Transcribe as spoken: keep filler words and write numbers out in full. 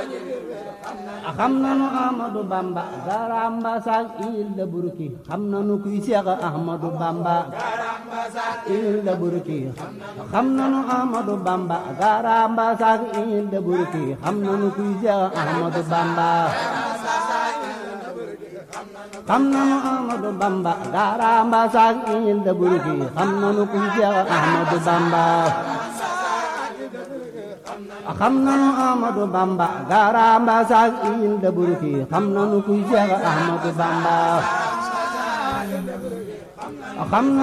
xam nanu Ahmadu Bamba garamba sak il da burki xam nanu kuy Seex Ahmadu Bamba il da burki xam nanu Ahmadu Bamba garamba sak il da burki xam nanu kuy Seex Ahmadu Bamba xam nanu Ahmadu Bamba garamba sak il da burki xam nanu kuy Seex Ahmadu Bamba xam nanu Ahmadu Bamba garamba sak il da burki xam nanu kuy Seex Ahmadu Bamba xam